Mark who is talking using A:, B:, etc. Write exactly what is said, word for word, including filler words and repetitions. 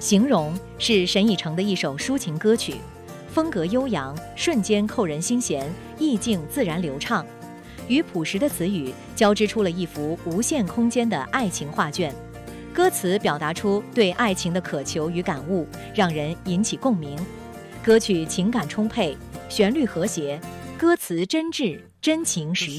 A: 形容是沈以诚的一首抒情歌曲，风格悠扬，瞬间扣人心弦，意境自然流畅，与朴实的词语交织出了一幅无限空间的爱情画卷。歌词表达出对爱情的渴求与感悟，让人引起共鸣。歌曲情感充沛，旋律和谐，歌词真挚，真情实